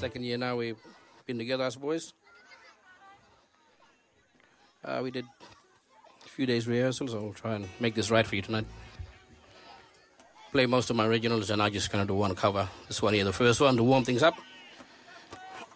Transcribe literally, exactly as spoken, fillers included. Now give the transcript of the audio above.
second year now we've been together, us boys. Uh, we did a few days rehearsal, so I'll try and make this right for you tonight. Play most of my originals, and I just kind of do one cover. This one here, the first one, to warm things up.